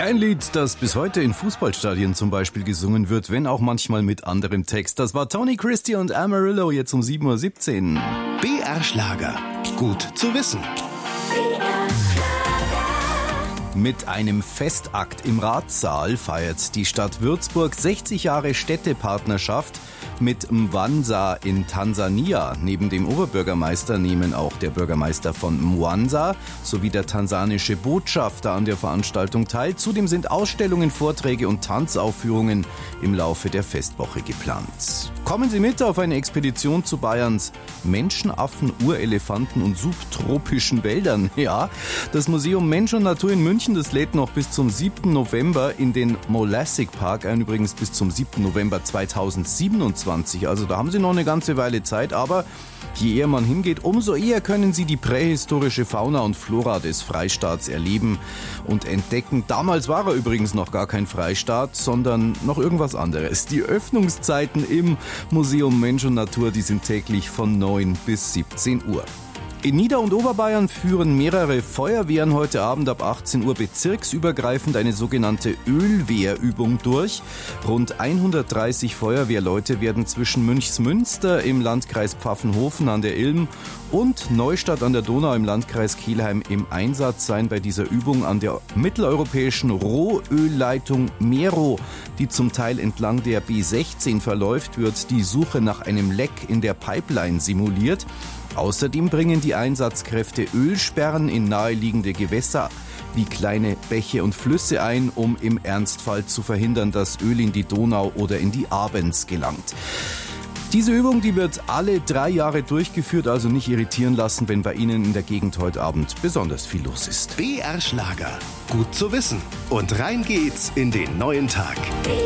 Ein Lied, das bis heute in Fußballstadien zum Beispiel gesungen wird, wenn auch manchmal mit anderem Text. Das war Tony Christie und Amarillo, jetzt um 7:17 Uhr. BR Schlager. Gut zu wissen. Mit einem Festakt im Ratssaal feiert die Stadt Würzburg 60 Jahre Städtepartnerschaft mit Mwanza in Tansania. Neben dem Oberbürgermeister nehmen auch der Bürgermeister von Mwanza sowie der tansanische Botschafter an der Veranstaltung teil. Zudem sind Ausstellungen, Vorträge und Tanzaufführungen im Laufe der Festwoche geplant. Kommen Sie mit auf eine Expedition zu Bayerns Menschenaffen, Urelefanten und subtropischen Wäldern. Ja, das Museum Mensch und Natur in München, das lädt noch bis zum 7. November in den Molassic Park ein, übrigens bis zum 7. November 2027. Also da haben Sie noch eine ganze Weile Zeit, aber je eher man hingeht, umso eher können Sie die prähistorische Fauna und Flora des Freistaats erleben und entdecken. Damals war er übrigens noch gar kein Freistaat, sondern noch irgendwas anderes. Die Öffnungszeiten im Museum Mensch und Natur, die sind täglich von 9 bis 17 Uhr. In Nieder- und Oberbayern führen mehrere Feuerwehren heute Abend ab 18 Uhr bezirksübergreifend eine sogenannte Ölwehrübung durch. Rund 130 Feuerwehrleute werden zwischen Münchsmünster im Landkreis Pfaffenhofen an der Ilm und Neustadt an der Donau im Landkreis Kelheim im Einsatz sein bei dieser Übung an der mitteleuropäischen Rohölleitung Mero, die zum Teil entlang der B16 verläuft, wird die Suche nach einem Leck in der Pipeline simuliert. Außerdem bringen die Einsatzkräfte Ölsperren in naheliegende Gewässer wie kleine Bäche und Flüsse ein, um im Ernstfall zu verhindern, dass Öl in die Donau oder in die Abens gelangt. Diese Übung, die wird alle 3 Jahre durchgeführt, also nicht irritieren lassen, wenn bei Ihnen in der Gegend heute Abend besonders viel los ist. BR Schlager. Gut zu wissen. Und rein geht's in den neuen Tag.